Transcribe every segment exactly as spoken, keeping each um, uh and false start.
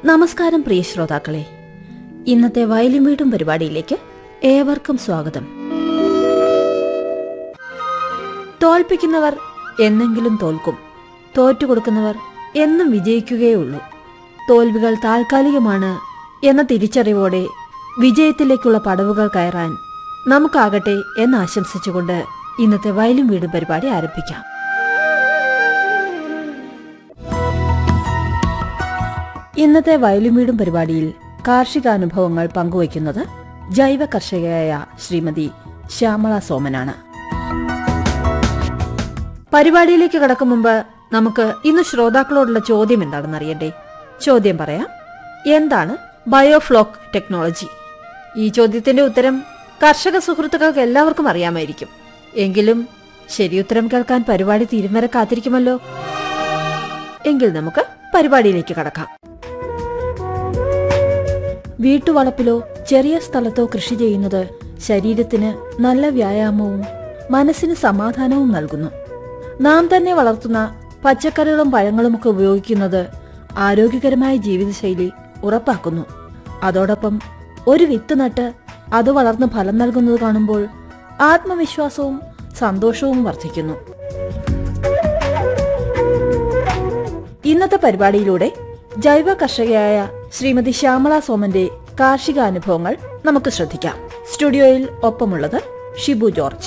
നമസ്കാരം പ്രിയ ശ്രോതാക്കളെ, ഇന്നത്തെ വയലും വീടും പരിപാടിയിലേക്ക് ഏവർക്കും സ്വാഗതം. തോൽപ്പിക്കുന്നവർ എന്നെങ്കിലും തോൽക്കും, തോറ്റുകൊടുക്കുന്നവർ എന്നും വിജയിക്കുകയുള്ളൂ. തോൽവികൾ താൽക്കാലികമാണ് എന്ന തിരിച്ചറിവോടെ വിജയത്തിലേക്കുള്ള പടവുകൾ കയറാൻ നമുക്കാകട്ടെ എന്നാശംസിച്ചുകൊണ്ട് ഇന്നത്തെ വയലും വീടും പരിപാടി ആരംഭിക്കാം. ഇന്നത്തെ വയലും വീടും പരിപാടിയിൽ കാർഷികാനുഭവങ്ങൾ പങ്കുവയ്ക്കുന്നത് ജൈവ കർഷകയായ ശ്രീമതി ശ്യാമള സോമനാണ്. പരിപാടിയിലേക്ക് കടക്കും മുമ്പ് നമുക്ക് ഇന്ന് ശ്രോതാക്കളോടുള്ള ചോദ്യം എന്താണെന്ന് അറിയണ്ടേ? ചോദ്യം പറയാം. എന്താണ് ബയോഫ്ലോക്ക് ടെക്നോളജി? ഈ ചോദ്യത്തിന്റെ ഉത്തരം കർഷക സുഹൃത്തുക്കൾക്ക് എല്ലാവർക്കും അറിയാമായിരിക്കും. എങ്കിലും ശരിയുത്തരം കേൾക്കാൻ പരിപാടി തീരും വരെ കാത്തിരിക്കുമല്ലോ. എങ്കിൽ നമുക്ക് പരിപാടിയിലേക്ക് കടക്കാം. വീട്ടുവളപ്പിലോ ചെറിയ സ്ഥലത്തോ കൃഷി ചെയ്യുന്നത് ശരീരത്തിന് നല്ല വ്യായാമവും മനസ്സിന് സമാധാനവും നൽകുന്നു. നാം തന്നെ വളർത്തുന്ന പച്ചക്കറികളും പഴങ്ങളുമൊക്കെ ഉപയോഗിക്കുന്നത് ആരോഗ്യകരമായ ജീവിതശൈലി ഉറപ്പാക്കുന്നു. അതോടൊപ്പം ഒരു വിത്ത് നട്ട് അത് വളർന്ന് ഫലം നൽകുന്നത് കാണുമ്പോൾ ആത്മവിശ്വാസവും സന്തോഷവും വർദ്ധിക്കുന്നു. ഇന്നത്തെ പരിപാടിയിലൂടെ ജൈവ കർഷകയായ ശ്രീമതി ശ്യാമള സോമന്റെ കാർഷികാനുഭവങ്ങൾ നമുക്ക് ശ്രദ്ധിക്കാം. സ്റ്റുഡിയോയിൽ ഒപ്പമുള്ളത് ഷിബു ജോർജ്.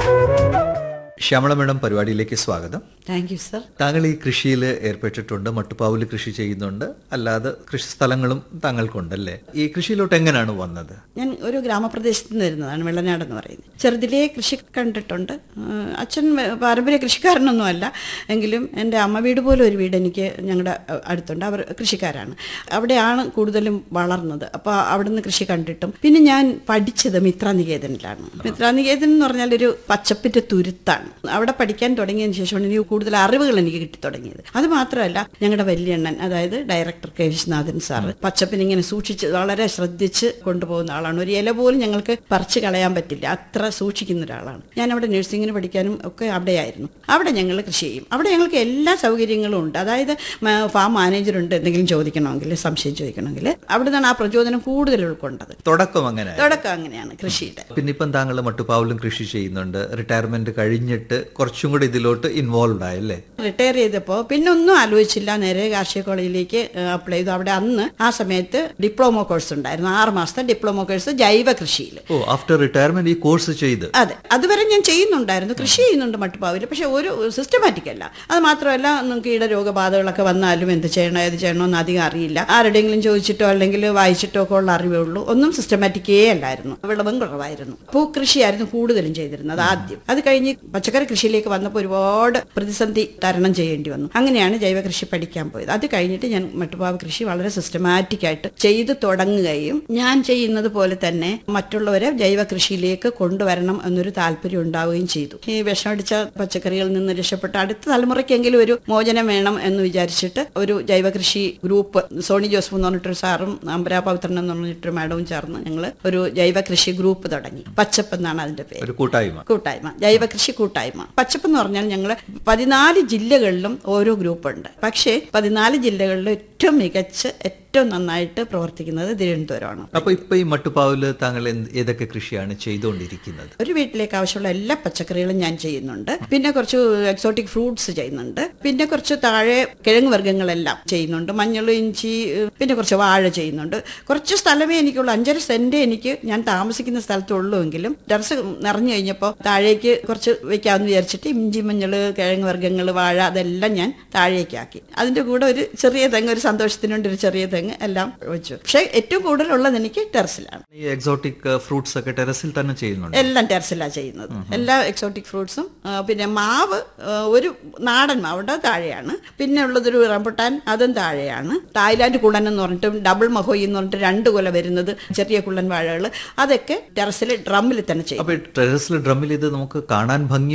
ശ്യാമള മേഡം, പരിപാടിയിലേക്ക് സ്വാഗതം. Thank you sir. താങ്കൾ ഈ കൃഷിയിൽ ഏർപ്പെട്ടിട്ടുണ്ട്, മട്ടുപ്പാവിൽ കൃഷി ചെയ്യുന്നുണ്ട്, അല്ലാതെ കൃഷി സ്ഥലങ്ങളും താങ്കൾക്കുണ്ടല്ലേ? ഈ കൃഷിയിലോട്ട് എങ്ങനെയാണ് വന്നത്? ഞാൻ ഒരു ഗ്രാമപ്രദേശത്ത് നിന്ന് വരുന്നതാണ്, വെള്ളനാട് എന്ന് പറയുന്നത്. ചെറുതിലേ കൃഷി കണ്ടിട്ടുണ്ട്. അച്ഛൻ പാരമ്പര്യ കൃഷിക്കാരനൊന്നും അല്ല, എങ്കിലും എൻ്റെ അമ്മ വീട് പോലെ ഒരു വീട് എനിക്ക് ഞങ്ങളുടെ അടുത്തുണ്ട്. അവർ കൃഷിക്കാരാണ്. അവിടെയാണ് കൂടുതലും വളർന്നത്. അപ്പോൾ അവിടെ നിന്ന് കൃഷി കണ്ടിട്ടും പിന്നെ ഞാൻ പഠിച്ചത് മിത്രാനികേതനിലാണ്. മിത്രാനികേതൻ എന്ന് പറഞ്ഞാൽ ഒരു പച്ചപ്പിൻ്റെ തുരുത്താണ്. അവിടെ പഠിക്കാൻ തുടങ്ങിയതിന് ശേഷമാണ് എനിക്ക് കൂടുതൽ അറിവുകൾ എനിക്ക് കിട്ടി തുടങ്ങിയത്. അത് മാത്രമല്ല, ഞങ്ങളുടെ വലിയണ്ണൻ, അതായത് ഡയറക്ടർ കെ വിശ്വനാഥൻ സാറ് പച്ചപ്പിനെ ഇങ്ങനെ സൂക്ഷിച്ച് വളരെ ശ്രദ്ധിച്ച് കൊണ്ടുപോകുന്ന ആളാണ്. ഒരു ഇല പോലും ഞങ്ങൾക്ക് പറിച്ച് കളയാൻ പറ്റില്ല, അത്ര സൂക്ഷിക്കുന്ന ഒരാളാണ്. ഞാൻ അവിടെ നഴ്സിങ്ങിന് പഠിക്കാനും ഒക്കെ അവിടെയായിരുന്നു. അവിടെ ഞങ്ങൾ കൃഷി ചെയ്യും. അവിടെ ഞങ്ങൾക്ക് എല്ലാ സൗകര്യങ്ങളും ഉണ്ട്. അതായത് ഫാം മാനേജറുണ്ട്, എന്തെങ്കിലും ചോദിക്കണമെങ്കിൽ, സംശയം ചോദിക്കണമെങ്കിൽ അവിടെ നിന്നാണ് ആ പ്രചോദനം കൂടുതൽ ഉൾക്കൊണ്ടത്. തുടക്കം അങ്ങനെ തുടക്കം അങ്ങനെയാണ് കൃഷിയുടെ. പിന്നെ ഇപ്പം താങ്കൾ മട്ടുപ്പാവിലും കൃഷി ചെയ്യുന്നുണ്ട്. റിട്ടയർമെന്റ് കഴിഞ്ഞിട്ട് കുറച്ചും കൂടി ഇതിലോട്ട് ഇൻവോൾവ് ആയല്ലേ? റിട്ടയർ ചെയ്തപ്പോൾ പിന്നെ ഒന്നും ആലോചിച്ചില്ല, നേരെ കാർഷിക കോളേജിലേക്ക് അപ്ലൈ ചെയ്തു. അവിടെ അന്ന് ആ സമയത്ത് ഡിപ്ലോമ കോഴ്സ് ഉണ്ടായിരുന്നു, ആറ് മാസത്തെ ഡിപ്ലോമ കോഴ്സ് ജൈവ കൃഷിയിൽ. ഓ, ആഫ്റ്റർ റിട്ടയർമെന്റ് ഈ കോഴ്സ് ചെയ്ത്? അതെ, അതുവരെ ഞാൻ ചെയ്യുന്നുണ്ടായിരുന്നു, കൃഷി ചെയ്യുന്നുണ്ട് മട്ടുപ്പാവിൽ, പക്ഷെ ഒരു സിസ്റ്റമാറ്റിക് അല്ല. അത് മാത്രമല്ല, നമുക്ക് ഈട രോഗബാധകളൊക്കെ വന്നാലും എന്ത് ചെയ്യണോ ഏത് ചെയ്യണമെന്ന് അധികം അറിയില്ല. ആരുടെയെങ്കിലും ചോദിച്ചിട്ടോ അല്ലെങ്കിൽ വായിച്ചിട്ടോ ഒക്കെ ഉള്ള അറിവേ ഉള്ളൂ. ഒന്നും സിസ്റ്റമാറ്റിക്കേ അല്ലായിരുന്നു, വിളവും കുറവായിരുന്നു. പൂക്കൃഷിയായിരുന്നു കൂടുതലും ചെയ്തിരുന്നത് ആദ്യം. അത് കഴിഞ്ഞ് പച്ചക്കറി കൃഷിയിലേക്ക് വന്നപ്പോൾ ഒരുപാട് പ്രതിസന്ധി തരണം ചെയ്യേണ്ടി വന്നു. അങ്ങനെയാണ് ജൈവ കൃഷി പഠിക്കാൻ പോയത്. അത് കഴിഞ്ഞിട്ട് ഞാൻ മട്ടുപ്പാവ് കൃഷി വളരെ സിസ്റ്റമാറ്റിക് ആയിട്ട് ചെയ്തു തുടങ്ങുകയും ഞാൻ ചെയ്യുന്നത് പോലെ തന്നെ മറ്റുള്ളവരെ ജൈവ കൃഷിയിലേക്ക് കൊണ്ടുവരണം എന്നൊരു താല്പര്യം ഉണ്ടാവുകയും ചെയ്തു. ഈ വിഷമടിച്ച പച്ചക്കറികളിൽ നിന്ന് രക്ഷപ്പെട്ട് അടുത്ത തലമുറയ്ക്കെങ്കിലും ഒരു മോചനം വേണം എന്ന് വിചാരിച്ചിട്ട് ഒരു ജൈവ കൃഷി ഗ്രൂപ്പ്, സോണി ജോസഫ് എന്ന് പറഞ്ഞിട്ടൊരു സാറും അമ്പരാ പവിത്രൻ എന്ന് പറഞ്ഞിട്ടൊരു മാഡവും ചേർന്ന് ഞങ്ങൾ ഒരു ജൈവ കൃഷി ഗ്രൂപ്പ് തുടങ്ങി. പച്ചപ്പ് എന്നാണ് അതിന്റെ പേര്. കൂട്ടായ്മ കൂട്ടായ്മ ജൈവ കൃഷി കൂട്ടായ്മ. പച്ചപ്പ് എന്ന് പറഞ്ഞാൽ ഞങ്ങൾ പതിനാല് ജില്ലകളിലും ഓരോ ഗ്രൂപ്പുണ്ട്. പക്ഷേ പതിനാല് ജില്ലകളിലും ഏറ്റവും മികച്ച ഏറ്റവും നന്നായിട്ട് പ്രവർത്തിക്കുന്നത് തിരുവനന്തപുരമാണ്. അപ്പൊ ഇപ്പൊ ഈ മട്ടുപ്പാവില് താങ്കൾ ഏതൊക്കെ കൃഷിയാണ് ചെയ്തുകൊണ്ടിരിക്കുന്നത്? ഒരു വീട്ടിലേക്ക് ആവശ്യമുള്ള എല്ലാ പച്ചക്കറികളും ഞാൻ ചെയ്യുന്നുണ്ട്. പിന്നെ കുറച്ച് എക്സോട്ടിക് ഫ്രൂട്ട്സ് ചെയ്യുന്നുണ്ട്. പിന്നെ കുറച്ച് താഴെ കിഴങ്ങ് വർഗ്ഗങ്ങളെല്ലാം ചെയ്യുന്നുണ്ട്. മഞ്ഞൾ, ഇഞ്ചി, പിന്നെ കുറച്ച് വാഴ ചെയ്യുന്നുണ്ട്. കുറച്ച് സ്ഥലമേ എനിക്കുള്ളൂ, അഞ്ചര സെന്റ് എനിക്ക് ഞാൻ താമസിക്കുന്ന സ്ഥലത്തുള്ളൂ. എങ്കിലും ടെറസ് നിറഞ്ഞു കഴിഞ്ഞപ്പോൾ താഴേക്ക് കുറച്ച് വെക്കാമെന്ന് വിചാരിച്ചിട്ട് ഇഞ്ചി, മഞ്ഞൾ, കിഴങ്ങ് വർഗ്ഗങ്ങൾ, വാഴ അതെല്ലാം ഞാൻ താഴേക്കാക്കി. അതിന്റെ കൂടെ ഒരു ചെറിയ തെങ്ങ്, ഒരു സന്തോഷത്തിനുണ്ട് ഒരു ചെറിയ തെങ്ങ് എല്ലാം വെച്ചു. പക്ഷെ ഏറ്റവും കൂടുതലുള്ളത് എനിക്ക് ടെറസിലാണ്. ഈ എക്സോട്ടിക് ഫ്രൂട്ട്സ് ഒക്കെ ടെറസിൽ തന്നെ ചെയ്യുന്നുണ്ട്? എല്ലാം ടെറസിലാണ് ചെയ്യുന്നത്. എല്ലാ എക്സോട്ടിക് ഫ്രൂട്ട്സും. പിന്നെ മാവ്, ഒരു നാടൻ മാവുണ്ട്, താഴെയാണ്. പിന്നെ ഉള്ളതൊരു റംബുട്ടാൻ, അതും താഴെയാണ്. തായ്ലാന്റ് കുള്ളൻ എന്ന് പറഞ്ഞിട്ട് ഡബിൾ മഹോയി എന്ന് പറഞ്ഞിട്ട് രണ്ട് കൊല വരുന്നത് ചെറിയ കുള്ളൻ വാഴകൾ, അതൊക്കെ ടെറസിൽ ഡ്രമ്മിൽ തന്നെ ചെയ്യും. അപ്പൊ ടെറസിൽ ഡ്രമ്മിൽ ഇത് നമുക്ക് കാണാൻ ഭംഗി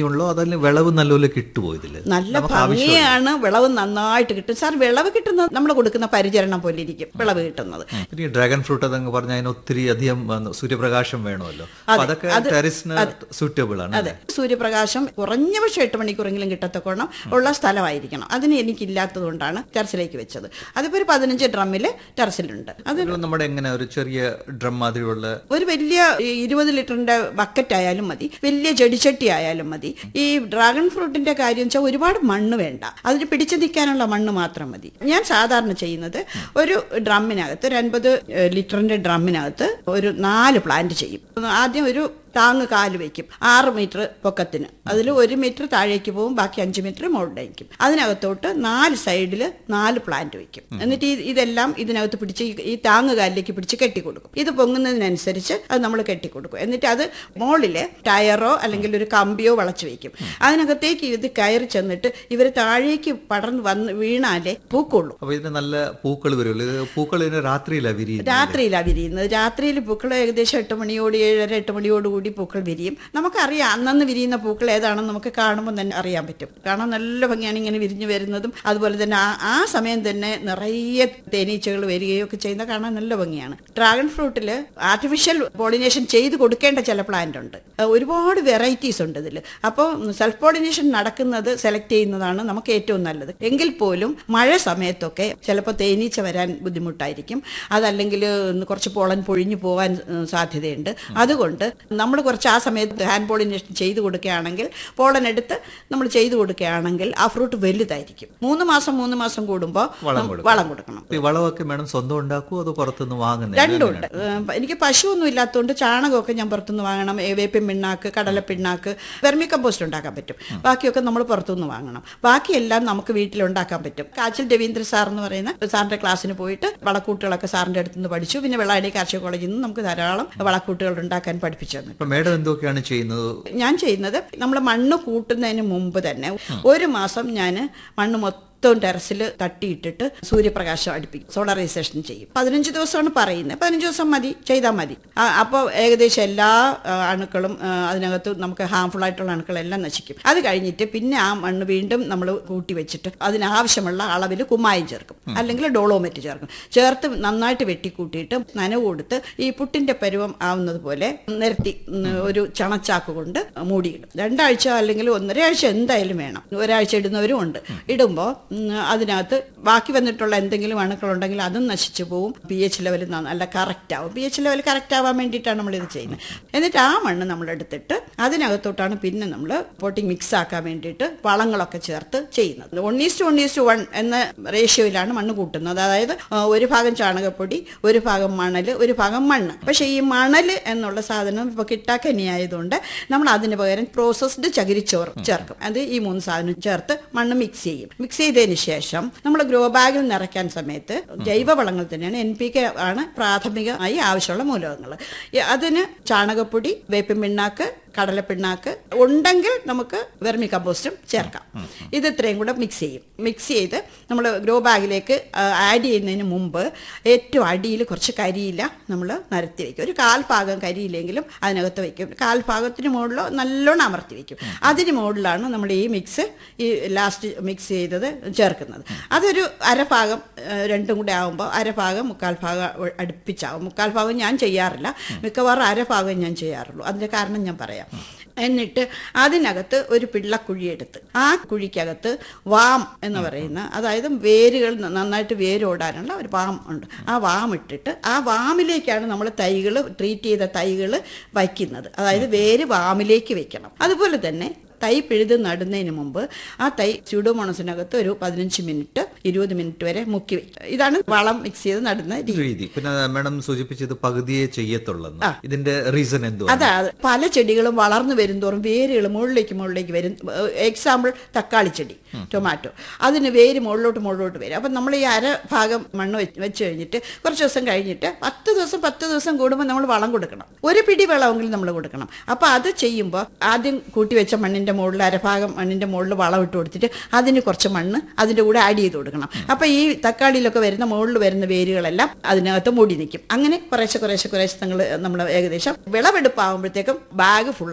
ഭംഗിയുള്ളോ അതല്ല വിളവ് നല്ലപോലെ കിട്ടുമോ ഇതില്? നല്ല ഭംഗിയാണ്, വിളവ് നന്നായിട്ട് കിട്ടും സാർ. വിളവ് കിട്ടുന്നത് നമ്മൾ കൊടുക്കുന്ന പരിചരണം പോലെ ഇരിക്കും വിളവ് കിട്ടുന്നത്. ഈ ഡ്രാഗൺ ഫ്രൂട്ട് അതങ്ങ് പറഞ്ഞാൽ അതിന് ഒത്തിരി അധികം വന്ന് സൂര്യപ്രകാശം വേണമല്ലോ. അപ്പൊ അതൊക്കെ ടെറസിന് സൂറ്റബിൾ ആണ്. അതെ, സൂര്യപ്രകാശം കുറഞ്ഞ പക്ഷേ എട്ട് മണിക്കൂറെങ്കിലും കിട്ടത്തക്കോണം ഉള്ള സ്ഥലമായിരിക്കണം. അതിന് എനിക്കില്ലാത്തത് കൊണ്ടാണ് ടെറസിലേക്ക് വെച്ചത്. അതിപ്പോ ഒരു പതിനഞ്ച് ഡ്രമ്മില് ടെറസിലുണ്ട്. അത് നമ്മുടെ എങ്ങനെ ഒരു ചെറിയ ഡ്രം മാതിരിയുള്ള ഒരു വലിയ ഇരുപത് ലിറ്ററിന്റെ ബക്കറ്റ് ആയാലും മതി, വലിയ ചെടിച്ചട്ടി ആയാലും മതി. ഈ ഡ്രാഗൺ ഫ്രൂട്ടിന്റെ കാര്യം വെച്ചാൽ ഒരുപാട് മണ്ണ് വേണ്ട, അതിന് പിടിച്ചു നിൽക്കാനുള്ള മണ്ണ് മാത്രം മതി. ഞാൻ സാധാരണ ചെയ്യുന്നത് ഒരു ഡ്രമ്മിനകത്ത് ഒരു അൻപത് ലിറ്ററിന്റെ ഡ്രമ്മിനകത്ത് ഒരു നാല് പ്ലാന്റ് ചെയ്യും. ആദ്യം ഒരു താങ്ങ് കാല് വയ്ക്കും, ആറ് മീറ്റർ പൊക്കത്തിന്. അതിൽ ഒരു മീറ്റർ താഴേക്ക് പോകും, ബാക്കി അഞ്ച് മീറ്റർ മുകളിലേക്കും. അതിനകത്തോട്ട് നാല് സൈഡിൽ നാല് പ്ലാന്റ് വയ്ക്കും. എന്നിട്ട് ഈ ഇതെല്ലാം ഇതിനകത്ത് പിടിച്ച് ഈ താങ്ങ് കാലിലേക്ക് പിടിച്ച് കെട്ടിക്കൊടുക്കും. ഇത് പൊങ്ങുന്നതിനനുസരിച്ച് അത് നമ്മൾ കെട്ടിക്കൊടുക്കും. എന്നിട്ട് അത് മുകളിലെ ടയറോ അല്ലെങ്കിൽ ഒരു കമ്പിയോ വളച്ചു വയ്ക്കും. അതിനകത്തേക്ക് ഇത് കയറി ചെന്നിട്ട് ഇവർ താഴേക്ക് പടർന്ന് വന്ന് വീണാലേ പൂക്കുള്ളൂ. അപ്പൊ ഇതിന് നല്ല പൂക്കൾ വരുമല്ലോ. പൂക്കൾ രാത്രിയിലാണ് വിരിയുന്നത്. രാത്രിയിലാണ് വിരിയുന്നത്. രാത്രിയിൽ പൂക്കൾ ഏകദേശം എട്ട് മണിയോട് ഏഴര എട്ട് മണിയോട് കൂടി പൂക്കൾ വിരിയും. നമുക്കറിയാം അന്നന്ന് വിരിയുന്ന പൂക്കൾ ഏതാണെന്ന് നമുക്ക് കാണുമ്പോൾ തന്നെ അറിയാൻ പറ്റും. കാണാൻ നല്ല ഭംഗിയാണ് ഇങ്ങനെ വിരിഞ്ഞു വരുന്നതും. അതുപോലെ തന്നെ ആ ആ സമയം തന്നെ നിറയെ തേനീച്ചകൾ വരികയും ഒക്കെ ചെയ്യുന്ന കാണാൻ നല്ല ഭംഗിയാണ്. ഡ്രാഗൺ ഫ്രൂട്ടിൽ ആർട്ടിഫിഷ്യൽ പോളിനേഷൻ ചെയ്ത് കൊടുക്കേണ്ട ചില പ്ലാന്റ് ഉണ്ട്. ഒരുപാട് വെറൈറ്റീസ് ഉണ്ട് ഇതിൽ. അപ്പോൾ സെൽഫ് പോളിനേഷൻ നടക്കുന്നത് സെലക്ട് ചെയ്യുന്നതാണ് നമുക്ക് ഏറ്റവും നല്ലത്. എങ്കിൽ പോലും മഴ സമയത്തൊക്കെ ചിലപ്പോൾ തേനീച്ച വരാൻ ബുദ്ധിമുട്ടായിരിക്കും. അതല്ലെങ്കിൽ കുറച്ച് പോളൻ പൊഴിഞ്ഞു പോകാൻ സാധ്യതയുണ്ട്. അതുകൊണ്ട് നമ്മൾ കുറച്ച് ആ സമയത്ത് ഹാൻഡ് പോളിനേഷൻ ചെയ്ത് കൊടുക്കുകയാണെങ്കിൽ, പോളൻ എടുത്ത് നമ്മൾ ചെയ്ത് കൊടുക്കുകയാണെങ്കിൽ ആ ഫ്രൂട്ട് വലുതായിരിക്കും. മൂന്ന് മാസം മൂന്ന് മാസം കൂടുമ്പോൾ വളം കൊടുക്കണം. വളമൊക്കെ വേണം സ്വന്തം ഉണ്ടാക്കുമോ അതോ പുറത്തുനിന്ന് വാങ്ങുന്നത്? രണ്ടുണ്ട്. എനിക്ക് പശുവൊന്നും ഇല്ലാത്തതുകൊണ്ട് ചാണകമൊക്കെ ഞാൻ പുറത്തുനിന്ന് വാങ്ങണം. വേപ്പിൻ പിണ്ണാക്ക്, കടല പിണ്ണാക്ക്, വെർമി കമ്പോസ്റ്റ് ഉണ്ടാക്കാൻ പറ്റും. ബാക്കിയൊക്കെ നമ്മൾ പുറത്തുനിന്ന് വാങ്ങണം. ബാക്കിയെല്ലാം നമുക്ക് വീട്ടിലുണ്ടാക്കാൻ പറ്റും. കാച്ചിൽ രവീന്ദ്ര സാർ എന്ന് പറയുന്ന സാറിന്റെ ക്ലാസ്സിന് പോയിട്ട് വളക്കൂട്ടുകളൊക്കെ സാറിന്റെ അടുത്ത് നിന്ന് പഠിച്ചു. പിന്നെ വെള്ളായണി കാർഷിക കോളേജിൽ നിന്ന് നമുക്ക് ധാരാളം വളക്കൂട്ടുകൾ ഉണ്ടാക്കാൻ പഠിപ്പിച്ചു. മേഡം എന്തൊക്കെയാണ് ചെയ്യുന്നത്? ഞാൻ ചെയ്യുന്നത് നമ്മൾ മണ്ണ് കൂട്ടുന്നതിന് മുമ്പ് തന്നെ ഒരു മാസം ഞാൻ മണ്ണ് മൊത്തം ടെറസിൽ തട്ടിയിട്ടിട്ട് സൂര്യപ്രകാശം അടുപ്പിക്കും, സോളറൈസേഷൻ ചെയ്യും. പതിനഞ്ച് ദിവസമാണ് പറയുന്നത്. പതിനഞ്ച് ദിവസം മതി, ചെയ്താൽ മതി. അപ്പോൾ ഏകദേശം എല്ലാ അണുക്കളും അതിനകത്ത് നമുക്ക് ഹാംഫുൾ ആയിട്ടുള്ള അണുക്കളെല്ലാം നശിക്കും. അത് കഴിഞ്ഞിട്ട് പിന്നെ ആ മണ്ണ് വീണ്ടും നമ്മൾ കൂട്ടി വെച്ചിട്ട് അതിനാവശ്യമുള്ള അളവിൽ കുമ്മായം ചേർക്കും, അല്ലെങ്കിൽ ഡോളോമെറ്റ് ചേർക്കും. ചേർത്ത് നന്നായിട്ട് വെട്ടിക്കൂട്ടിയിട്ട് നനവ് കൊടുത്ത് ഈ പുട്ടിന്റെ പരുവം ആവുന്നത് പോലെ നിരത്തി ഒരു ചണച്ചാക്ക് കൊണ്ട് മൂടിയിടും. രണ്ടാഴ്ച അല്ലെങ്കിൽ ഒന്നര ആഴ്ച എന്തായാലും വേണം. ഒരാഴ്ച ഇടുന്നവരും ഉണ്ട്. ഇടുമ്പോൾ അതിനകത്ത് ബാക്കി വന്നിട്ടുള്ള എന്തെങ്കിലും അണുക്കളുണ്ടെങ്കിൽ അതും നശിച്ചു പോവും. പി എച്ച് ലെവൽ നല്ല കറക്റ്റ് ആവും. പി എച്ച് ലെവൽ കറക്റ്റ് ആവാൻ വേണ്ടിയിട്ടാണ് നമ്മളിത് ചെയ്യുന്നത്. എന്നിട്ട് ആ മണ്ണ് നമ്മൾ എടുത്തിട്ട് അതിനകത്തോട്ടാണ് പിന്നെ നമ്മൾ പോട്ടിങ് മിക്സ് ആക്കാൻ വേണ്ടിയിട്ട് വളങ്ങളൊക്കെ ചേർത്ത് ചെയ്യുന്നത്. One is to one is to one എന്ന റേഷ്യോയിലാണ് മണ്ണ് കൂട്ടുന്നത്. അതായത് ഒരു ഭാഗം ചാണകപ്പൊടി, ഒരു ഭാഗം മണൽ, ഒരു ഭാഗം മണ്ണ്. പക്ഷേ ഈ മണൽ എന്നുള്ള സാധനം ഇപ്പോൾ കിട്ടാക്കനി ആയതുകൊണ്ട് നമ്മൾ അതിന് പകരം പ്രോസസ്ഡ് ചകിരിച്ചോറ് ചേർക്കും. അത് ഈ മൂന്ന് സാധനം ചേർത്ത് മണ്ണ് മിക്സ് ചെയ്യും. മിക്സ് ചെയ്ത് ശേഷം നമ്മൾ ഗ്രോ ബാഗിൽ നിറയ്ക്കാൻ സമയത്ത് ജൈവവളങ്ങൾ തന്നെയാണ്, എൻ പി കെ ആണ് പ്രാഥമികമായി ആവശ്യമുള്ള മൂലകങ്ങൾ. അതിന് ചാണകപ്പൊടി, വേപ്പിൻ പിണ്ണാക്ക്, കടലപ്പിണ്ണാക്ക് ഉണ്ടെങ്കിൽ നമുക്ക് വെർമി കമ്പോസ്റ്റും ചേർക്കാം. ഇത് ഇത്രയും കൂടെ മിക്സ് ചെയ്യും. മിക്സ് ചെയ്ത് നമ്മൾ ഗ്രോ ബാഗിലേക്ക് ആഡ് ചെയ്യുന്നതിന് മുമ്പ് ഏറ്റവും അടിയിൽ കുറച്ച് കരിയില നമ്മൾ നിരത്തി വയ്ക്കും. ഒരു കാൽ ഭാഗം കരിയിലെങ്കിലും അതിനകത്ത് വയ്ക്കും. കാൽ ഭാഗത്തിന് മുകളിലോ നല്ലോണം അമർത്തി വയ്ക്കും. അതിന് മുകളിലാണ് നമ്മൾ ഈ മിക്സ് ഈ ലാസ്റ്റ് മിക്സ് ചെയ്തത് ചേർക്കുന്നത്. അതൊരു അരഭാഗം രണ്ടും കൂടെ ആകുമ്പോൾ അരഭാഗം മുക്കാൽ ഭാഗം അടുപ്പിച്ചാവും. മുക്കാൽ ഭാഗം ഞാൻ ചെയ്യാറില്ല, മിക്കവാറും അരഭാഗം ഞാൻ ചെയ്യാറുള്ളൂ. അതിൻ്റെ കാരണം ഞാൻ പറയാം. എന്നിട്ട് അതിനകത്ത് ഒരു പിള്ളക്കുഴി എടുത്ത് ആ കുഴിക്കകത്ത് വാം എന്ന് പറയുന്ന, അതായത് വേരുകൾ നന്നായിട്ട് വേരോടാനുള്ള ഒരു വാം ഉണ്ട്. ആ വാം ഇട്ടിട്ട് ആ വാമിലേക്കാണ് നമ്മൾ തൈകൾ, ട്രീറ്റ് ചെയ്ത തൈകൾ വയ്ക്കുന്നത്. അതായത് വേര് വാമിലേക്ക് വെക്കണം. അതുപോലെ തന്നെ തൈ പിഴുത് നടുന്നതിന് മുമ്പ് ആ തൈ സ്യൂഡോമോണസിനകത്ത് ഒരു പതിനഞ്ച് മിനിറ്റ് ഇരുപത് മിനിറ്റ് വരെ മുക്കി വയ്ക്കും. ഇതാണ് വളം മിക്സ് ചെയ്ത് നടുന്ന രീതി. പിന്നെ മാഡം സൂചിപ്പിച്ചത് പകുതിയെ ചെയ്യത്തുള്ളൂ. ഇതിന്റെ റീസൺ എന്തുവാ? അതാ, പല ചെടികളും വളർന്നു വരുംതോറും വേരുകൾ മുകളിലേക്ക് മുകളിലേക്ക് വരും. എക്സാമ്പിൾ തക്കാളി ചെടി, ടൊമാറ്റോ, അതിന് വേര് മുകളിലോട്ട് മുകളിലോട്ട് വരും. അപ്പം നമ്മൾ ഈ അര ഭാഗം മണ്ണ് വെച്ച് കഴിഞ്ഞിട്ട് കുറച്ച് ദിവസം കഴിഞ്ഞിട്ട് പത്ത് ദിവസം പത്ത് ദിവസം കൂടുമ്പോൾ നമ്മൾ വളം കൊടുക്കണം. ഒരു പിടി വളമെങ്കിലും നമ്മൾ കൊടുക്കണം. അപ്പം അത് ചെയ്യുമ്പോൾ ആദ്യം കൂട്ടി വെച്ച മണ്ണിൻ്റെ മുകളിൽ അരഭാഗം മണ്ണിൻ്റെ മുകളിൽ വളം ഇട്ട് കൊടുത്തിട്ട് അതിന് കുറച്ച് മണ്ണ് അതിൻ്റെ കൂടെ ആഡ് ചെയ്ത് കൊടുക്കണം. അപ്പം ഈ തക്കാളിയിലൊക്കെ വരുന്ന മുകളിൽ വരുന്ന വേരുകളെല്ലാം അതിനകത്ത് മൂടി നിൽക്കും. അങ്ങനെ കുറേശ്ശെ കുറേശ്ശെ കുറേശ്ശെ നിങ്ങൾ നമ്മൾ ഏകദേശം വിളവെടുപ്പാകുമ്പോഴത്തേക്കും ബാഗ് ഫുള്ളാവും.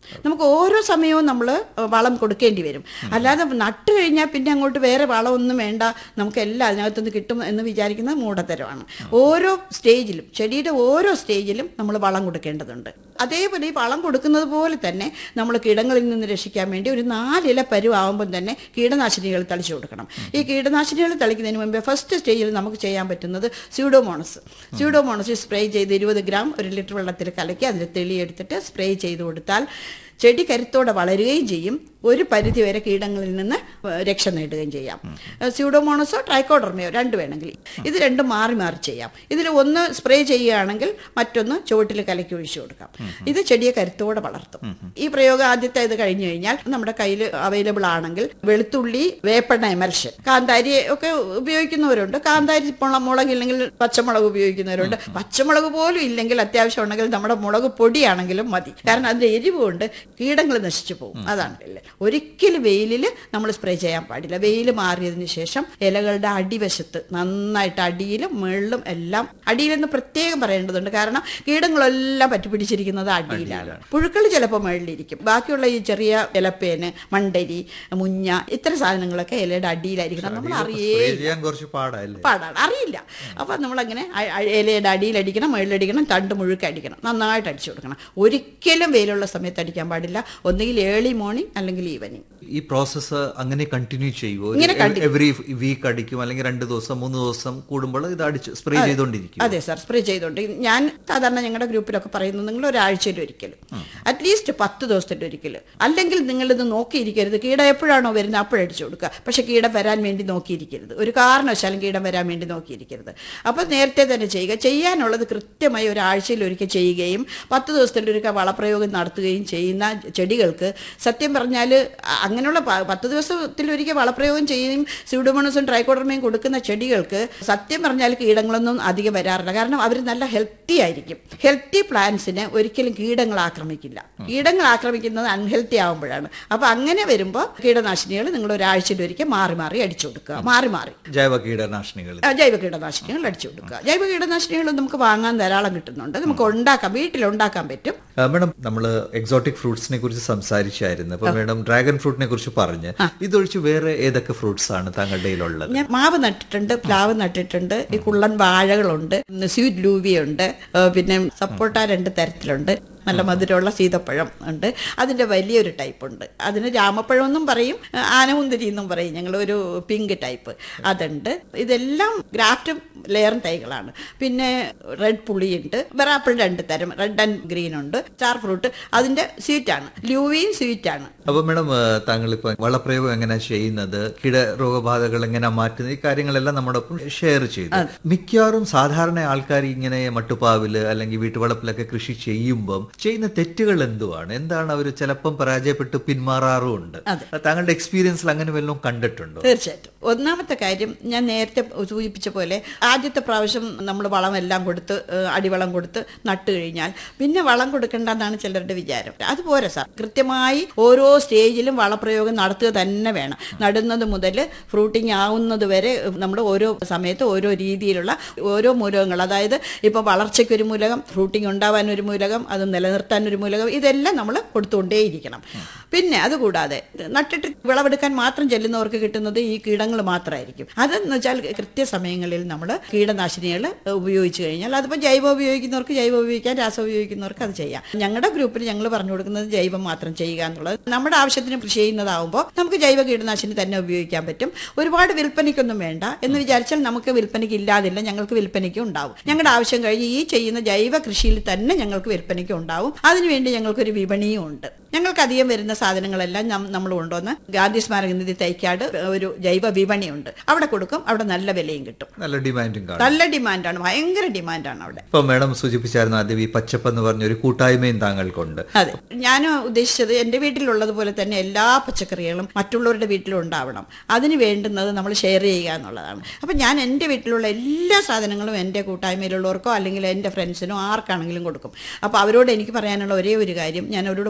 നമുക്ക് ഓരോ സമയവും നമ്മൾ വളം കൊടുക്കേണ്ടി വരും. അല്ലാതെ നട്ട് കഴിഞ്ഞാൽ പിന്നെ അങ്ങോട്ട് വേറെ വളമൊന്നും വേണ്ട, നമുക്ക് എല്ലാം അതിനകത്തുനിന്ന് കിട്ടും എന്ന് വിചാരിക്കുന്നത് മൂഢത്തരമാണ്. ഓരോ സ്റ്റേജിലും, ചെടിയുടെ ഓരോ സ്റ്റേജിലും നമ്മൾ വളം കൊടുക്കേണ്ടതുണ്ട്. അതേപോലെ ഈ വളം കൊടുക്കുന്നത് പോലെ തന്നെ നമ്മൾ കീടങ്ങളിൽ നിന്ന് രക്ഷിക്കാൻ വേണ്ടി ഒരു നാലില പരുവാകുമ്പോൾ തന്നെ കീടനാശിനികൾ തളിച്ചു കൊടുക്കണം. ഈ കീടനാശിനികൾ തളിക്കുന്നതിന് മുമ്പേ ഫസ്റ്റ് സ്റ്റേജിൽ നമുക്ക് ചെയ്യാൻ പറ്റുന്നത് സ്യൂഡോമോണസ്. സ്യൂഡോമോണസ് സ്പ്രേ ചെയ്ത് ഇരുപത് ഗ്രാം ഒരു ലിറ്റർ വെള്ളത്തിൽ കലക്കി അതിൽ തെളിയെടുത്തിട്ട് സ്പ്രേ ചെയ്ത് കൊടുത്താൽ ചെടി കരുത്തോടെ വളരുകയും ചെയ്യും, ഒരു പരിധി വരെ കീടങ്ങളിൽ നിന്ന് രക്ഷ നേടുകയും ചെയ്യാം. സ്യൂഡോമോണസോ ട്രൈക്കോഡർമയോ രണ്ട് വേണമെങ്കിൽ ഇത് രണ്ടും മാറി മാറി ചെയ്യാം. ഇതിൽ ഒന്ന് സ്പ്രേ ചെയ്യുകയാണെങ്കിൽ മറ്റൊന്ന് ചുവട്ടിൽ കലക്കി ഒഴിച്ചു കൊടുക്കാം. ഇത് ചെടിയെ കരുത്തോടെ വളർത്തും. ഈ പ്രയോഗം ആദ്യത്തെ ഇത് കഴിഞ്ഞു കഴിഞ്ഞാൽ നമ്മുടെ കയ്യിൽ അവൈലബിൾ ആണെങ്കിൽ വെളുത്തുള്ളി, വേപ്പെണ്ണ എമൽഷൻ, കാന്താരി ഒക്കെ ഉപയോഗിക്കുന്നവരുണ്ട്. കാന്താരി മുളകില്ലെങ്കിൽ പച്ചമുളക് ഉപയോഗിക്കുന്നവരുണ്ട്. പച്ചമുളക് പോലും ഇല്ലെങ്കിൽ അത്യാവശ്യം ഉണ്ടെങ്കിൽ നമ്മുടെ മുളക് പൊടിയാണെങ്കിലും മതി. കാരണം അതിന്റെ എരിവ് കൊണ്ട് കീടങ്ങൾ നശിച്ചു പോകും. അതാണ്. ഒരിക്കലും വെയിലിൽ നമ്മൾ സ്പ്രേ ചെയ്യാൻ പാടില്ല. വെയിൽ മാറിയതിന് ശേഷം ഇലകളുടെ അടിവശത്ത് നന്നായിട്ട് അടിയിലും മുകളിലും എല്ലാം, അടിയിലെന്ന് പ്രത്യേകം പറയേണ്ടതുണ്ട്. കാരണം കീടങ്ങളെല്ലാം പറ്റിപ്പിടിച്ചിരിക്കുന്നത് അടിയിലാണ്. പുഴുക്കൾ ചിലപ്പോൾ മുകളിലിരിക്കും. ബാക്കിയുള്ള ഈ ചെറിയ ഇലപ്പേന്, മണ്ടരി, മുഞ്ഞ ഇത്തരം സാധനങ്ങളൊക്കെ ഇലയുടെ അടിയിലായിരിക്കണം. നമ്മൾ അറിയേ പാടാണ്, അറിയില്ല. അപ്പൊ നമ്മളങ്ങനെ ഇലയുടെ അടിയിലടിക്കണം, മുകളിലടിക്കണം, തണ്ട് മുഴുക്ക അടിക്കണം, നന്നായിട്ട് അടിച്ചു കൊടുക്കണം. ഒരിക്കലും വെയിലുള്ള സമയത്ത് അടിക്കാൻ പാടില്ല. ഒന്നുകിൽ ഏർലി മോർണിംഗ് അല്ലെങ്കിൽ ഈവനിങ്. ഈ പ്രോസസ്സ് അങ്ങനെ കണ്ടിന്യൂ ചെയ്യുമോ? എവറി വീക്ക് അടിക്കും അല്ലെങ്കിൽ രണ്ട് ദിവസം മൂന്ന് ദിവസം കൂടുമ്പോൾ ഇത് അടിച്ച് സ്പ്രേ ചെയ്തോണ്ടിരിക്കും? അതെ സാർ, സ്പ്രേ ചെയ്തോണ്ട്. ഞാൻ സാധാരണ ഞങ്ങളുടെ ഗ്രൂപ്പിലൊക്കെ പറയുന്നത് നിങ്ങൾ ഒരാഴ്ചയിൽ ഒരിക്കലും, അറ്റ്ലീസ്റ്റ് പത്ത് ദിവസത്തിന്റെ ഒരിക്കൽ. അല്ലെങ്കിൽ നിങ്ങളിത് നോക്കിയിരിക്കരുത്. കീടം എപ്പോഴാണോ വരുന്നത് അപ്പോഴടിച്ചു കൊടുക്കുക. പക്ഷെ കീടം വരാൻ വേണ്ടി നോക്കിയിരിക്കരുത്. ഒരു കാരണവശാലും കീടം വരാൻ വേണ്ടി നോക്കിയിരിക്കരുത്. അപ്പോൾ നേരത്തെ തന്നെ ചെയ്യുക. ചെയ്യാനുള്ളത് കൃത്യമായി ഒരാഴ്ചയിൽ ഒരിക്കൽ ചെയ്യുകയും പത്ത് ദിവസത്തിന്റെ ഒരിക്കൽ വളപ്രയോഗം നടത്തുകയും ചെയ്യുന്ന ചെടികൾക്ക് സത്യം പറഞ്ഞാൽ അങ്ങനെയുള്ള പത്ത് ദിവസത്തിലൊരിക്കൽ വളപ്രയോഗം ചെയ്യുകയും സ്യൂഡോമോണസും ട്രൈക്കോഡർമയും കൊടുക്കുന്ന ചെടികൾക്ക് സത്യം പറഞ്ഞാൽ കീടങ്ങളൊന്നും അധികം വരാറില്ല. കാരണം അവർ നല്ല ഹെൽത്തി ആയിരിക്കും. ഹെൽത്തി പ്ലാന്റ്സിനെ ഒരിക്കലും കീടങ്ങൾ ആക്രമിക്കില്ല. കീടങ്ങൾ ആക്രമിക്കുന്നത് അൺഹെൽത്തി ആകുമ്പോഴാണ്. അപ്പൊ അങ്ങനെ വരുമ്പോൾ കീടനാശിനികൾ നിങ്ങൾ ഒരാഴ്ചയിൽ ഒരിക്കൽ മാറി മാറി അടിച്ചു കൊടുക്കുക. മാറി മാറി ജൈവ കീടനാശിനികൾ ജൈവ കീടനാശിനികൾ അടിച്ചു കൊടുക്കുക. ജൈവ കീടനാശിനികൾ നമുക്ക് വാങ്ങാൻ ധാരാളം കിട്ടുന്നുണ്ട്. നമുക്ക് ഉണ്ടാക്കാം, വീട്ടിലുണ്ടാക്കാൻ പറ്റും. മേഡം, നമ്മൾ എക്സോട്ടിക് ഫ്രൂട്ട്സിനെ കുറിച്ച് സംസാരിച്ചായിരുന്നു. അപ്പൊ മേഡം ഡ്രാഗൺ ഫ്രൂട്ടിനെ കുറിച്ച് പറഞ്ഞ് ഇതൊഴിച്ച് വേറെ ഏതൊക്കെ ഫ്രൂട്ട്സ് ആണ് താങ്കളുടെ കയ്യിലുള്ളത്? ഞാൻ മാവ് നട്ടിട്ടുണ്ട്, പ്ലാവ് നട്ടിട്ടുണ്ട്, ഈ കുള്ളൻ വാഴകളുണ്ട്, സ്വീറ്റ് ലൂവിയുണ്ട്, പിന്നെ സപ്പോട്ട രണ്ട് തരത്തിലുണ്ട്. നല്ല മധുരമുള്ള സീതപ്പഴം ഉണ്ട്. അതിൻ്റെ വലിയൊരു ടൈപ്പ് ഉണ്ട്. അതിന് രാമപ്പഴം എന്നും പറയും, ആനമുന്തിരി എന്നും പറയും. ഞങ്ങൾ ഒരു പിങ്ക് ടൈപ്പ് അതുണ്ട്. ഇതെല്ലാം ഗ്രാഫ്റ്റും ലെയറും തൈകളാണ്. പിന്നെ റെഡ് പുളിയുണ്ട്, വെറാപ്പിൾ രണ്ട് തരം, റെഡ് ആൻഡ് ഗ്രീൻ ഉണ്ട്. സ്റ്റാർ ഫ്രൂട്ട് അതിന്റെ സ്വീറ്റാണ്, ലൂവിയും സ്വീറ്റാണ്. അപ്പൊ മേഡം, താങ്കൾ ഇപ്പൊ വളപ്രയോഗം എങ്ങനെ ചെയ്യുന്നത്, കീട രോഗബാധകൾ എങ്ങനെ മാറ്റുന്നത്, ഈ കാര്യങ്ങളെല്ലാം നമ്മോടൊപ്പം ഷെയർ ചെയ്തു. മിക്കവാറും സാധാരണ ആൾക്കാർ ഇങ്ങനെ മട്ടുപ്പാവില് അല്ലെങ്കിൽ വീട്ടുവളപ്പിലൊക്കെ കൃഷി ചെയ്യുമ്പം ചെയ്യുന്ന തെറ്റുകൾ എന്തുവാണ്? എന്താണ് അവർ ചിലപ്പം പരാജയപ്പെട്ട് പിന്മാറാറുമുണ്ട്. താങ്കളുടെ എക്സ്പീരിയൻസിൽ അങ്ങനെ വല്ലതും കണ്ടിട്ടുണ്ടോ? തീർച്ചയായിട്ടും. ഒന്നാമത്തെ കാര്യം ഞാൻ നേരത്തെ സൂചിപ്പിച്ച പോലെ ആദ്യത്തെ പ്രാവശ്യം നമ്മൾ വളം എല്ലാം കൊടുത്ത് അടിവളം കൊടുത്ത് നട്ട് കഴിഞ്ഞാൽ പിന്നെ വളം കൊടുക്കേണ്ടെന്നാണ് ചിലരുടെ വിചാരം. അതുപോലെ സാർ, കൃത്യമായി ഓരോ സ്റ്റേജിലും വളപ്രയോഗം നടത്തുക തന്നെ വേണം. നടുന്നത് മുതൽ ഫ്രൂട്ടിങ് ആവുന്നത് വരെ നമ്മൾ ഓരോ സമയത്ത് ഓരോ രീതിയിലുള്ള ഓരോ മൂലകങ്ങൾ, അതായത് ഇപ്പോൾ വളർച്ചയ്ക്കൊരു മൂലകം, ഫ്രൂട്ടിങ് ഉണ്ടാവാൻ ഒരു മൂലകം, അത് നിലനിർത്താൻ ഒരു മൂലകം, ഇതെല്ലാം നമ്മൾ കൊടുത്തുകൊണ്ടേയിരിക്കണം. പിന്നെ അതുകൂടാതെ നട്ടിട്ട് വിളവെടുക്കാൻ മാത്രം ചെല്ലുന്നവർക്ക് കിട്ടുന്നത് ഈ കീടങ്ങൾ മാത്രമായിരിക്കും. അതെന്ന് വെച്ചാൽ കൃത്യസമയങ്ങളിൽ നമ്മൾ കീടനാശിനികൾ ഉപയോഗിച്ച് കഴിഞ്ഞാൽ അതിപ്പോൾ ജൈവം ഉപയോഗിക്കുന്നവർക്ക് ജൈവം ഉപയോഗിക്കാം, രാസം ഉപയോഗിക്കുന്നവർക്ക് അത് ചെയ്യാം. ഞങ്ങളുടെ ഗ്രൂപ്പിൽ ഞങ്ങൾ പറഞ്ഞു കൊടുക്കുന്നത് ജൈവം മാത്രം ചെയ്യുക എന്നുള്ളത്. നമ്മുടെ ആവശ്യത്തിന് കൃഷി ചെയ്യുന്നതാവുമ്പോൾ നമുക്ക് ജൈവ കീടനാശിനി തന്നെ ഉപയോഗിക്കാൻ പറ്റും. ഒരുപാട് വിൽപ്പനയ്ക്കൊന്നും വേണ്ട എന്ന് വിചാരിച്ചാൽ നമുക്ക് വിൽപ്പനയ്ക്ക് ഇല്ലാതില്ല, ഞങ്ങൾക്ക് വിൽപ്പനയ്ക്ക് ഉണ്ടാവും. ഞങ്ങളുടെ ആവശ്യം കഴിഞ്ഞ് ഈ ചെയ്യുന്ന ജൈവ കൃഷിയിൽ തന്നെ ഞങ്ങൾക്ക് വിൽപ്പനയ്ക്ക് ഉണ്ടാവും. അതിനുവേണ്ടി ഞങ്ങൾക്കൊരു വിപണിയും ഉണ്ട്. ഞങ്ങൾക്ക് അധികം വരുന്ന സാധനങ്ങളെല്ലാം നമ്മൾ കൊണ്ടുവന്ന് ഗാന്ധി സ്മാരക നിധി തൈക്കാട് ഒരു ജൈവ വിപണിയുണ്ട്, അവിടെ കൊടുക്കും. അവിടെ നല്ല വിലയും കിട്ടും, നല്ല ഡിമാൻഡും നല്ല ഡിമാൻഡാണ്, ഭയങ്കര ഡിമാൻഡാണ് അവിടെ. ഇപ്പൊ മേഡം സൂചിപ്പിച്ചായിരുന്നു ആദ്യം ഈ പച്ചപ്പ് എന്ന് പറഞ്ഞ ഒരു കൂട്ടായ്മയും താങ്കൾക്കുണ്ട്. അതെ, ഞാൻ ഉദ്ദേശിച്ചത് എന്റെ വീട്ടിലുള്ളതുപോലെ തന്നെ എല്ലാ പച്ചക്കറികളും മറ്റുള്ളവരുടെ വീട്ടിലും ഉണ്ടാവണം. അതിന് വേണ്ടുന്നത് നമ്മൾ ഷെയർ ചെയ്യുക എന്നുള്ളതാണ്. അപ്പൊ ഞാൻ എന്റെ വീട്ടിലുള്ള എല്ലാ സാധനങ്ങളും എന്റെ കൂട്ടായ്മയിലുള്ളവർക്കോ അല്ലെങ്കിൽ എന്റെ ഫ്രണ്ട്സിനോ ആർക്കാണെങ്കിലും കൊടുക്കും. അപ്പൊ അവരോട് എനിക്ക് പറയാനുള്ള ഒരേ ഒരു കാര്യം ഞാൻ അവരോട് പറഞ്ഞിട്ടുള്ളത്,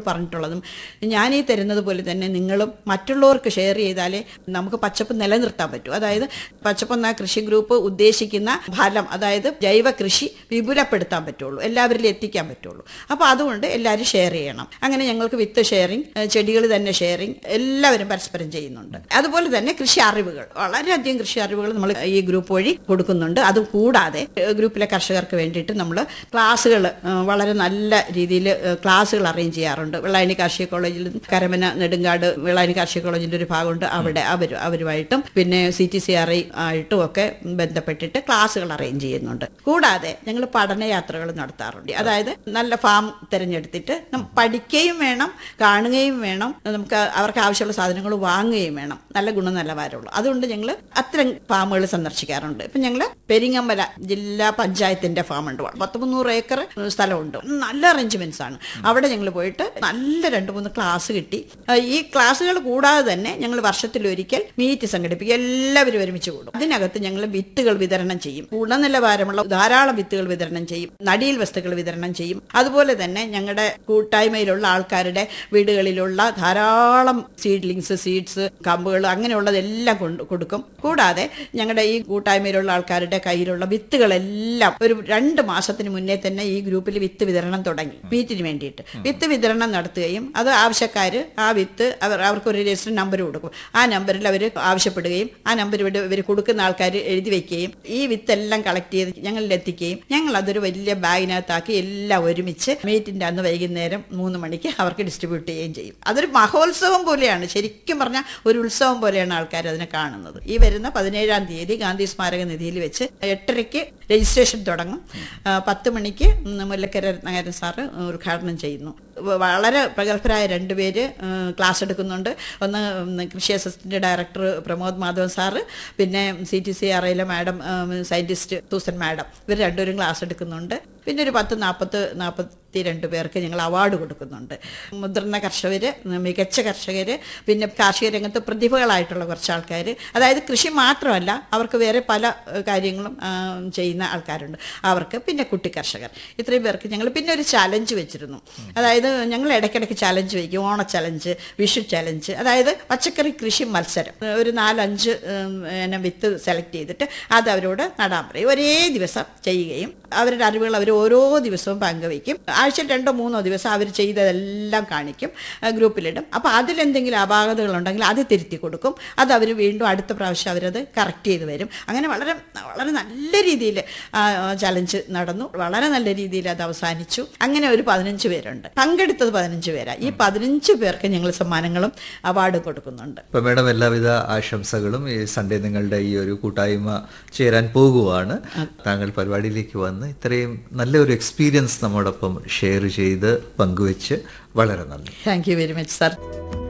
എന്നുള്ളതും ഞാൻ ഈ തരുന്നത് പോലെ തന്നെ നിങ്ങളും മറ്റുള്ളവർക്ക് ഷെയർ ചെയ്താലേ നമുക്ക് പച്ചപ്പ് നിലനിർത്താൻ പറ്റൂ. അതായത് പച്ചപ്പെന്ന കൃഷി ഗ്രൂപ്പ് ഉദ്ദേശിക്കുന്ന ഫലം, അതായത് ജൈവ കൃഷി വിപുലപ്പെടുത്താൻ പറ്റുള്ളൂ, എല്ലാവരിലും എത്തിക്കാൻ പറ്റുള്ളൂ. അപ്പോൾ അതുകൊണ്ട് എല്ലാവരും ഷെയർ ചെയ്യണം. അങ്ങനെ ഞങ്ങൾക്ക് വിത്ത് ഷെയറിങ്, ചെടികൾ തന്നെ ഷെയറിങ് എല്ലാവരും പരസ്പരം ചെയ്യുന്നുണ്ട്. അതുപോലെ തന്നെ കൃഷി അറിവുകൾ, വളരെയധികം കൃഷി അറിവുകൾ നമ്മൾ ഈ ഗ്രൂപ്പ് വഴി കൊടുക്കുന്നുണ്ട്. അതും കൂടാതെ ഗ്രൂപ്പിലെ കർഷകർക്ക് വേണ്ടിയിട്ട് നമ്മൾ ക്ലാസ്സുകൾ, വളരെ നല്ല രീതിയിൽ ക്ലാസ്സുകൾ അറേഞ്ച് ചെയ്യാറുണ്ട്. വെള്ളായണി കാർഷിക കോളേജിൽ, കരമന നെടുങ്കാട് വെള്ളായണി കാർഷിക കോളേജിന്റെ ഒരു ഭാഗമുണ്ട്, അവിടെ അവർ അവരുമായിട്ടും പിന്നെ C T C R I ആയിട്ടും ഒക്കെ ബന്ധപ്പെട്ടിട്ട് ക്ലാസ്സുകൾ അറേഞ്ച് ചെയ്യുന്നുണ്ട്. കൂടാതെ ഞങ്ങൾ പഠനയാത്രകൾ നടത്താറുണ്ട്. അതായത് നല്ല ഫാം തിരഞ്ഞെടുത്തിട്ട് പഠിക്കുകയും വേണം, കാണുകയും വേണം, നമുക്ക് അവർക്ക് ആവശ്യമുള്ള സാധനങ്ങൾ വാങ്ങുകയും വേണം, നല്ല ഗുണനിലവാരമുള്ളൂ. അതുകൊണ്ട് ഞങ്ങൾ അത്തരം ഫാമുകൾ സന്ദർശിക്കാറുണ്ട്. ഇപ്പം ഞങ്ങൾ പെരിങ്ങമല ജില്ലാ പഞ്ചായത്തിന്റെ ഫാമുണ്ട്, പത്ത് മുന്നൂറ് ഏക്കർ സ്ഥലമുണ്ട്, നല്ല അറേഞ്ച്മെന്റ്സ് ആണ്. അവിടെ ഞങ്ങൾ പോയിട്ട് നല്ല രണ്ട് മൂന്ന് ക്ലാസ് കിട്ടി. ഈ ക്ലാസ്സുകൾ കൂടാതെ തന്നെ ഞങ്ങൾ വർഷത്തിലൊരിക്കൽ മീറ്റ് സംഘടിപ്പിക്കും, എല്ലാവരും ഒരുമിച്ച് കൂടും. അതിനകത്ത് ഞങ്ങൾ വിത്തുകൾ വിതരണം ചെയ്യും, ഗുണനിലവാരമുള്ള ധാരാളം വിത്തുകൾ വിതരണം ചെയ്യും, നടീൽ വസ്തുക്കൾ വിതരണം ചെയ്യും. അതുപോലെ തന്നെ ഞങ്ങളുടെ കൂട്ടായ്മയിലുള്ള ആൾക്കാരുടെ വീടുകളിലുള്ള ധാരാളം സീഡ്ലിങ്സ്, സീഡ്സ്, കമ്പുകൾ അങ്ങനെയുള്ളതെല്ലാം കൊണ്ട് കൊടുക്കും. കൂടാതെ ഞങ്ങളുടെ ഈ കൂട്ടായ്മയിലുള്ള ആൾക്കാരുടെ കയ്യിലുള്ള വിത്തുകളെല്ലാം ഒരു രണ്ട് മാസത്തിന് മുന്നേ തന്നെ ഈ ഗ്രൂപ്പിൽ വിത്ത് വിതരണം തുടങ്ങി. മീറ്റിന് വേണ്ടിയിട്ട് വിത്ത് വിതരണം നടത്തുകയും അത് ആവശ്യക്കാർ ആ വിത്ത് അവർ അവർക്കൊരു രജിസ്റ്റർ നമ്പർ കൊടുക്കും. ആ നമ്പറിൽ അവർ ആവശ്യപ്പെടുകയും ആ നമ്പർ ഇവിടെ ഇവർ കൊടുക്കുന്ന ആൾക്കാർ എഴുതി വെക്കുകയും ഈ വിത്തെല്ലാം കളക്ട് ചെയ്ത് ഞങ്ങളിൽ എത്തിക്കുകയും ഞങ്ങൾ അതൊരു വലിയ ബാഗിനകത്താക്കി എല്ലാം ഒരുമിച്ച് മീറ്റിന്റെ അന്ന് വൈകുന്നേരം മൂന്ന് മണിക്ക് അവർക്ക് ഡിസ്ട്രിബ്യൂട്ട് ചെയ്യുകയും ചെയ്യും. അതൊരു മഹോത്സവം പോലെയാണ്, ശരിക്കും പറഞ്ഞാൽ ഒരു ഉത്സവം പോലെയാണ് ആൾക്കാർ അതിനെ കാണുന്നത്. ഈ വരുന്ന പതിനേഴാം തീയതി ഗാന്ധി സ്മാരക നിധിയിൽ വെച്ച് എട്ടരയ്ക്ക് രജിസ്ട്രേഷൻ തുടങ്ങും. പത്ത് മണിക്ക് മുല്ലക്കര രത്നാകരൻ സാറ് ഉദ്ഘാടനം ചെയ്യുന്നു. വളരെ പ്രഗത്ഭരായ രണ്ടുപേര് ക്ലാസ് എടുക്കുന്നുണ്ട്. ഒന്ന് കൃഷി assistant director Pramod Madhavan sir, പിന്നെ C T C R ഐയിലെ madam scientist Susan madam, ഇവർ രണ്ടുപേരും ക്ലാസ് എടുക്കുന്നുണ്ട്. പിന്നെ ഒരു പത്ത് നാൽപ്പത്ത് നാൽപ്പത്തി രണ്ട് പേർക്ക് ഞങ്ങൾ അവാർഡ് കൊടുക്കുന്നുണ്ട്. മുതിർന്ന കർഷകർ, മികച്ച കർഷകർ, പിന്നെ കാർഷിക രംഗത്ത് പ്രതിഭകളായിട്ടുള്ള കുറച്ച് ആൾക്കാർ, അതായത് കൃഷി മാത്രമല്ല അവർക്ക് വേറെ പല കാര്യങ്ങളും ചെയ്യുന്ന ആൾക്കാരുണ്ട് അവർക്ക്, പിന്നെ കുട്ടി കർഷകർ, ഇത്രയും പേർക്ക് ഞങ്ങൾ പിന്നെ ഒരു ചലഞ്ച് വെച്ചിരുന്നു. അതായത് ഞങ്ങൾ ഇടയ്ക്കിടയ്ക്ക് ചലഞ്ച് വയ്ക്കും, ഓണ ചലഞ്ച്, വിഷു ചലഞ്ച്, അതായത് പച്ചക്കറി കൃഷി മത്സരം. ഒരു നാലഞ്ച് ഇനം വിത്ത് സെലക്ട് ചെയ്തിട്ട് അത് അവരോട് നടാൻ പറയും. ഒരേ ദിവസം ചെയ്യുകയും അവരുടെ അറിവുകൾ അവർ ഓരോ ദിവസവും പങ്കുവയ്ക്കും. ആഴ്ചയിൽ രണ്ടോ മൂന്നോ ദിവസം അവർ ചെയ്തതെല്ലാം കാണിക്കും, ഗ്രൂപ്പിലിടും. അപ്പോൾ അതിലെന്തെങ്കിലും അപാകതകളുണ്ടെങ്കിൽ അത് തിരുത്തി കൊടുക്കും. അത് അവർ വീണ്ടും അടുത്ത പ്രാവശ്യം അവരത് കറക്റ്റ് ചെയ്ത് വരും. അങ്ങനെ വളരെ വളരെ നല്ല രീതിയിൽ ചലഞ്ച് നടന്നു, വളരെ നല്ല രീതിയിൽ അത് അവസാനിച്ചു. അങ്ങനെ ഒരു പതിനഞ്ച് പേരുണ്ട്, പങ്കെടുത്തത് പതിനഞ്ച് പേരാണ്. ഈ പതിനഞ്ച് പേർക്ക് ഞങ്ങൾ സമ്മാനങ്ങളും അവാർഡും കൊടുക്കുന്നുണ്ട്. ഇപ്പൊ മേഡം എല്ലാവിധ ആശംസകളും. ഈ സൺഡേ നിങ്ങളുടെ ഈ ഒരു കൂട്ടായ്മ ചേരാൻ പോകുവാണ്. താങ്കൾ പരിപാടിയിലേക്ക് വന്ന് ഇത്രയും നല്ലൊരു എക്സ്പീരിയൻസ് നമ്മോടൊപ്പം ഷെയർ ചെയ്ത് പങ്കുവെച്ച് വളരെ നന്ദി. Thank you very much sir.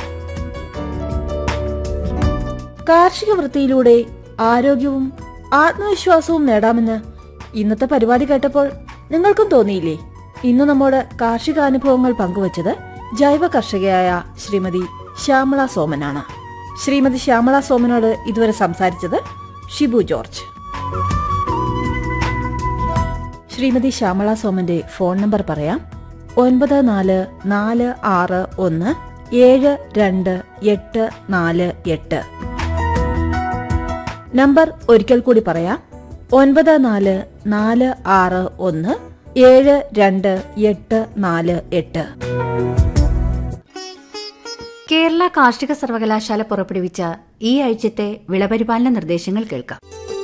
കാർഷിക വൃത്തിയിലൂടെ ആരോഗ്യവും ആത്മവിശ്വാസവും നേടാമെന്ന് ഇന്നത്തെ പരിപാടി കേട്ടപ്പോൾ നിങ്ങൾക്കും തോന്നിയില്ലേ? ഇന്ന് നമ്മോട് കാർഷികാനുഭവങ്ങൾ പങ്കുവച്ചത് ജൈവ കർഷകയായ ശ്രീമതി ശ്യാമള സോമനാണ്. ശ്രീമതി ശ്യാമള സോമനോട് ഇതുവരെ സംസാരിച്ചത് Shibu George. Shrimati Shyamala സോമന്റെ phone number പറയാം: ഒൻപത് നാല് നാല് ആറ് ഒന്ന് ഏഴ് രണ്ട് എട്ട് നാല് എട്ട്. നമ്പർ ഒരിക്കൽ കൂടി പറയാം: ഒൻപത് നാല് നാല് ആറ് ഒന്ന് ഏഴ് രണ്ട് എട്ട് നാല് എട്ട്. കേരള കാർഷിക സർവകലാശാല പുറപ്പെടുവിച്ച ഈ ആഴ്ചത്തെ വിളപരിപാലന നിർദ്ദേശങ്ങൾ കേൾക്കാം.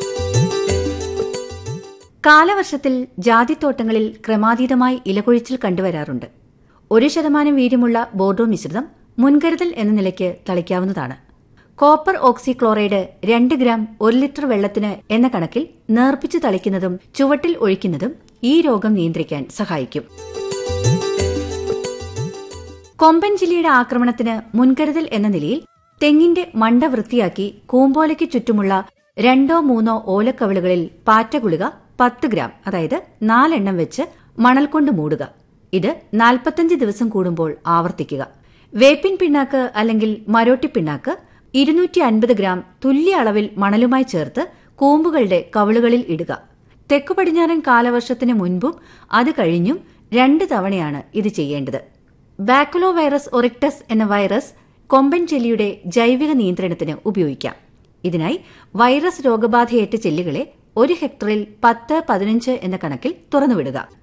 കാലവർഷത്തിൽ ജാതിത്തോട്ടങ്ങളിൽ ക്രമാതീതമായി ഇലകൊഴിച്ചിൽ കണ്ടുവരാറുണ്ട്. ഒരു ശതമാനം വീര്യമുള്ള ബോർഡോ മിശ്രിതം മുൻകരുതൽ എന്ന നിലയ്ക്ക് തളിക്കാവുന്നതാണ്. കോപ്പർ ഓക്സിക്ലോറൈഡ് രണ്ട് ഗ്രാം ഒരു ലിറ്റർ വെള്ളത്തിന് എന്ന കണക്കിൽ നേർപ്പിച്ച് തളിക്കുന്നതും ചുവട്ടിൽ ഒഴിക്കുന്നതും ഈ രോഗം നിയന്ത്രിക്കാൻ സഹായിക്കും. കൊമ്പൻ ജില്ലയുടെ ആക്രമണത്തിന് മുൻകരുതൽ എന്ന നിലയിൽ തെങ്ങിന്റെ മണ്ട വൃത്തിയാക്കി കൂമ്പോലയ്ക്ക് ചുറ്റുമുള്ള രണ്ടോ മൂന്നോ ഓലക്കവിളുകളിൽ പാറ്റഗുളിക പത്ത് ഗ്രാം, അതായത് നാലെണ്ണം വെച്ച് മണൽ കൊണ്ട് മൂടുക. ഇത് നാൽപ്പത്തഞ്ച് ദിവസം കൂടുമ്പോൾ ആവർത്തിക്കുക. വേപ്പിൻ പിണ്ണാക്ക് അല്ലെങ്കിൽ മരോട്ടി പിണ്ണാക്ക് ഇരുന്നൂറ്റി അൻപത് ഗ്രാം തുല്യ അളവിൽ മണലുമായി ചേർത്ത് കൂമ്പുകളുടെ കവിളുകളിൽ ഇടുക. തെക്കു പടിഞ്ഞാറൻ കാലവർഷത്തിന് മുൻപും അത് കഴിഞ്ഞും രണ്ട് തവണയാണ് ഇത് ചെയ്യേണ്ടത്. ബാക്കുലോ വൈറസ് ഒറിക്ടസ് എന്ന വൈറസ് കൊമ്പൻ ചെല്ലിയുടെ ജൈവിക നിയന്ത്രണത്തിന് ഉപയോഗിക്കാം. ഇതിനായി വൈറസ് രോഗബാധയേറ്റ ചെല്ലുകളെ ഒരു ഹെക്ടറിൽ പത്ത് പതിനഞ്ച് എന്ന കണക്കിൽ തുറന്നുവിടുക.